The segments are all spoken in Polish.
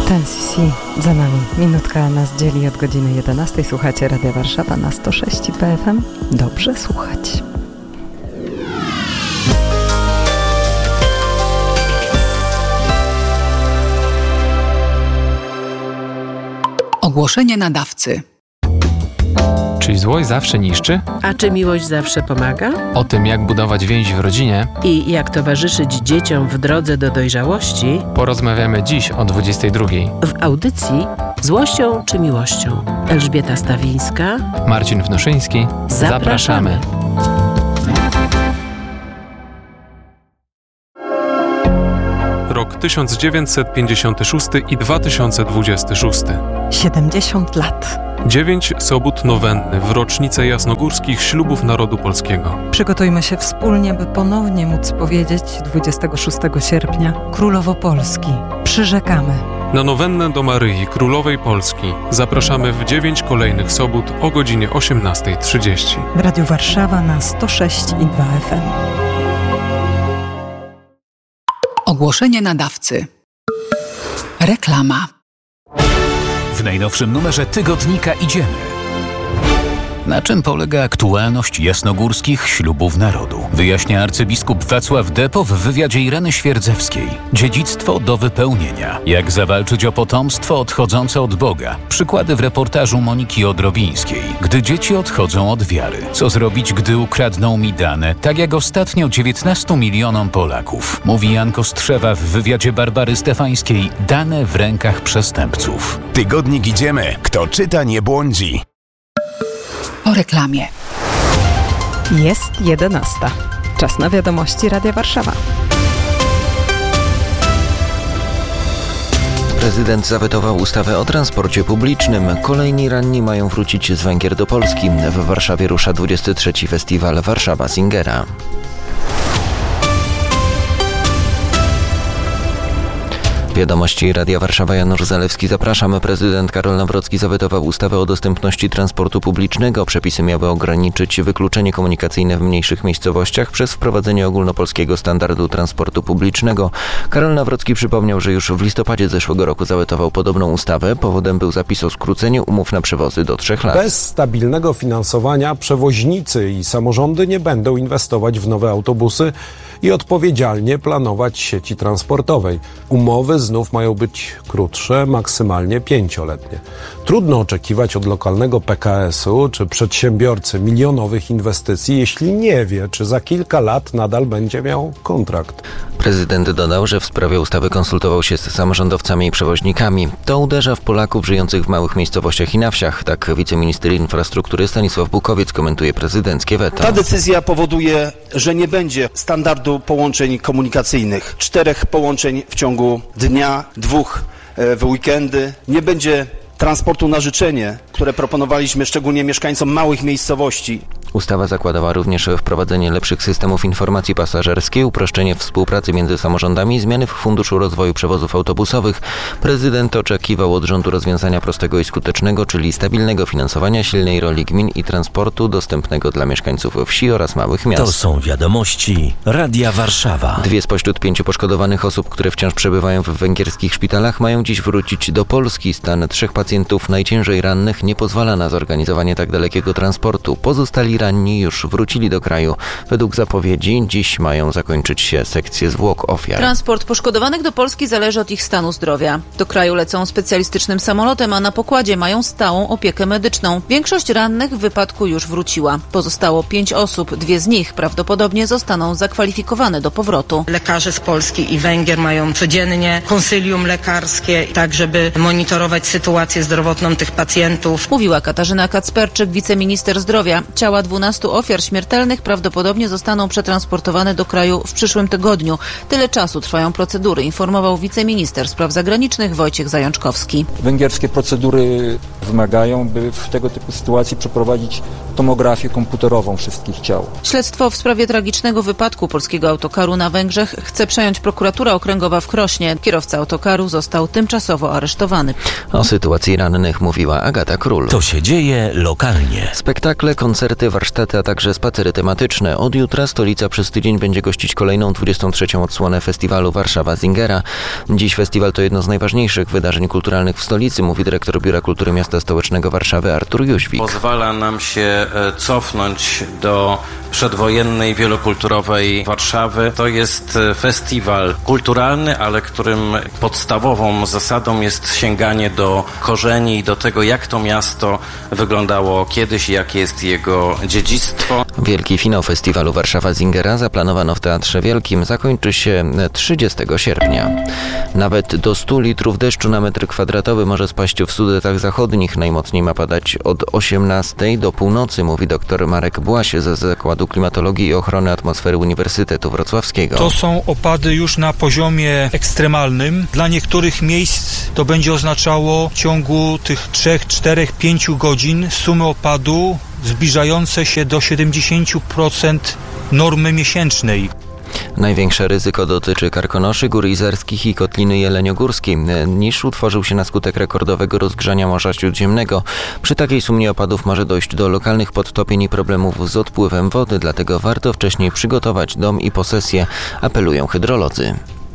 10cc za nami. Minutka nas dzieli od godziny 11. Słuchacie Radia Warszawa na 106 PFM. Dobrze słuchać. Ogłoszenie nadawcy. Czy złość zawsze niszczy? A czy miłość zawsze pomaga? O tym, jak budować więź w rodzinie I jak towarzyszyć dzieciom w drodze do dojrzałości, porozmawiamy dziś o 22:00. w audycji Złością czy miłością. Elżbieta Stawińska, Marcin Wnoszyński. Zapraszamy. Rok 1956 i 2026. 70 lat. 9 sobót nowenny w rocznicę jasnogórskich ślubów narodu polskiego. Przygotujmy się wspólnie, by ponownie móc powiedzieć 26 sierpnia Królowo Polski. Przyrzekamy. Na nowennę do Maryi, Królowej Polski zapraszamy w 9 kolejnych sobót o godzinie 18:30. W Radiu Warszawa na 106,2 FM. Ogłoszenie nadawcy. Reklama. W najnowszym numerze tygodnika Idziemy. Na czym polega aktualność jasnogórskich ślubów narodu? Wyjaśnia arcybiskup Wacław Depo w wywiadzie Ireny Świerdzewskiej. Dziedzictwo do wypełnienia. Jak zawalczyć o potomstwo odchodzące od Boga? Przykłady w reportażu Moniki Odrobińskiej. Gdy dzieci odchodzą od wiary. Co zrobić, gdy ukradną mi dane? Tak jak ostatnio 19 milionom Polaków. Mówi Jan Kostrzewa w wywiadzie Barbary Stefańskiej. Dane w rękach przestępców. Tygodnik Idziemy. Kto czyta, nie błądzi. O reklamie. Jest 11. Czas na wiadomości Radia Warszawa. Prezydent zawetował ustawę o transporcie publicznym. Kolejni ranni mają wrócić z Węgier do Polski. W Warszawie rusza 23. festiwal Warszawa Singera. Wiadomości Radia Warszawa, Janusz Zalewski. Zapraszamy. Prezydent Karol Nawrocki zawetował ustawę o dostępności transportu publicznego. Przepisy miały ograniczyć wykluczenie komunikacyjne w mniejszych miejscowościach przez wprowadzenie ogólnopolskiego standardu transportu publicznego. Karol Nawrocki przypomniał, że już w listopadzie zeszłego roku zawetował podobną ustawę. Powodem był zapis o skróceniu umów na przewozy do 3 lat. Bez stabilnego finansowania przewoźnicy i samorządy nie będą inwestować w nowe autobusy i odpowiedzialnie planować sieci transportowej. Umowy znów mają być krótsze, maksymalnie 5-letnie. Trudno oczekiwać od lokalnego PKS-u czy przedsiębiorcy milionowych inwestycji, jeśli nie wie, czy za kilka lat nadal będzie miał kontrakt. Prezydent dodał, że w sprawie ustawy konsultował się z samorządowcami i przewoźnikami. To uderza w Polaków żyjących w małych miejscowościach i na wsiach. Tak wiceminister infrastruktury Stanisław Bukowiec komentuje prezydenckie weto. Ta decyzja powoduje, że nie będzie standardu połączeń komunikacyjnych. 4 połączeń w ciągu dnia, 2 w weekendy. Nie będzie transportu na życzenie, które proponowaliśmy szczególnie mieszkańcom małych miejscowości. Ustawa zakładała również wprowadzenie lepszych systemów informacji pasażerskiej, uproszczenie współpracy między samorządami i zmiany w Funduszu Rozwoju Przewozów Autobusowych. Prezydent oczekiwał od rządu rozwiązania prostego i skutecznego, czyli stabilnego finansowania, silnej roli gmin i transportu dostępnego dla mieszkańców wsi oraz małych miast. To są wiadomości Radia Warszawa. 2 spośród 5 poszkodowanych osób, które wciąż przebywają w węgierskich szpitalach, mają dziś wrócić do Polski. Stan 3 pacjentów najciężej rannych nie pozwala na zorganizowanie tak dalekiego transportu. Pozostali ranni już wrócili do kraju. Według zapowiedzi dziś mają zakończyć się sekcje zwłok ofiar. Transport poszkodowanych do Polski zależy od ich stanu zdrowia. Do kraju lecą specjalistycznym samolotem, a na pokładzie mają stałą opiekę medyczną. Większość rannych w wypadku już wróciła. Pozostało 5 osób. 2 z nich prawdopodobnie zostaną zakwalifikowane do powrotu. Lekarze z Polski i Węgier mają codziennie konsylium lekarskie, tak żeby monitorować sytuację zdrowotną tych pacjentów. Mówiła Katarzyna Kacperczyk, wiceminister zdrowia. Ciała 12 ofiar śmiertelnych prawdopodobnie zostaną przetransportowane do kraju w przyszłym tygodniu. Tyle czasu trwają procedury, informował wiceminister spraw zagranicznych Wojciech Zajączkowski. Węgierskie procedury wymagają, by w tego typu sytuacji przeprowadzić tomografię komputerową wszystkich ciał. Śledztwo w sprawie tragicznego wypadku polskiego autokaru na Węgrzech chce przejąć prokuratura okręgowa w Krośnie. Kierowca autokaru został tymczasowo aresztowany. O sytuacji rannych mówiła Agata Król. To się dzieje lokalnie. Spektakle, koncerty, warsztaty, a także spacery tematyczne. Od jutra stolica przez tydzień będzie gościć kolejną 23. odsłonę festiwalu Warszawa Singera. Dziś festiwal to jedno z najważniejszych wydarzeń kulturalnych w stolicy, mówi dyrektor Biura Kultury Miasta Stołecznego Warszawy Artur Jóźwik. Pozwala nam się cofnąć do przedwojennej, wielokulturowej Warszawy. To jest festiwal kulturalny, ale którym podstawową zasadą jest sięganie do korzeni i do tego, jak to miasto wyglądało kiedyś i jakie jest jego dziedzictwo. Wielki finał festiwalu Warszawa Singera zaplanowano w Teatrze Wielkim. Zakończy się 30 sierpnia. Nawet do 100 litrów deszczu na metr kwadratowy może spaść w Sudetach Zachodnich. Najmocniej ma padać od 18 do północy, mówi dr Marek Błaś ze Zakładu Klimatologii i Ochrony Atmosfery Uniwersytetu Wrocławskiego. To są opady już na poziomie ekstremalnym. Dla niektórych miejsc to będzie oznaczało w ciągu tych 3, 4, 5 godzin sumy opadu zbliżające się do 70% normy miesięcznej. Największe ryzyko dotyczy Karkonoszy, Gór Izerskich i Kotliny Jeleniogórskiej. Niż utworzył się na skutek rekordowego rozgrzania Morza Śródziemnego. Przy takiej sumie opadów może dojść do lokalnych podtopień i problemów z odpływem wody, dlatego warto wcześniej przygotować dom i posesję, apelują hydrolodzy.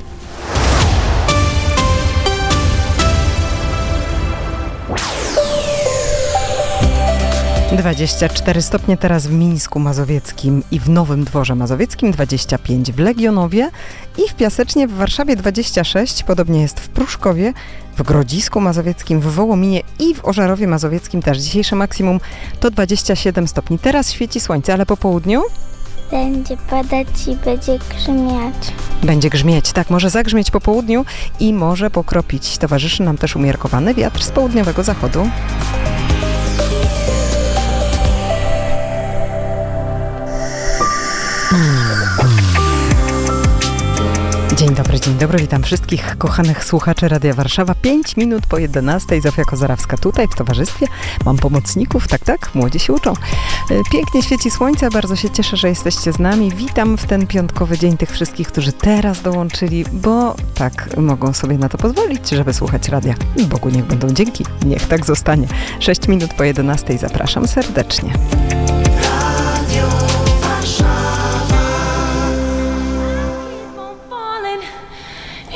24 stopnie teraz w Mińsku Mazowieckim i w Nowym Dworze Mazowieckim, 25 w Legionowie i w Piasecznie w Warszawie 26, podobnie jest w Pruszkowie, w Grodzisku Mazowieckim, w Wołominie i w Ożarowie Mazowieckim też. Dzisiejsze maksimum to 27 stopni. Teraz świeci słońce, ale po południu? Będzie padać i będzie grzmieć. Będzie grzmieć, tak, może zagrzmieć po południu i może pokropić. Towarzyszy nam też umiarkowany wiatr z południowego zachodu. Dzień dobry, witam wszystkich kochanych słuchaczy Radia Warszawa. 5 minut po 11, Zofia Kozarawska tutaj w towarzystwie. Mam pomocników, tak, młodzi się uczą. Pięknie świeci słońce, bardzo się cieszę, że jesteście z nami. Witam w ten piątkowy dzień tych wszystkich, którzy teraz dołączyli, bo tak mogą sobie na to pozwolić, żeby słuchać radia. Bogu niech będą dzięki, niech tak zostanie. 6 minut po 11, zapraszam serdecznie.